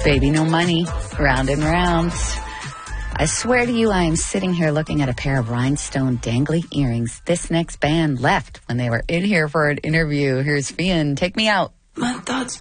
Baby no money, round and round. I swear to you, I am sitting here looking at a pair of rhinestone dangly earrings. This next band left when they were in here for an interview. Here's Fian. Take me out. My thoughts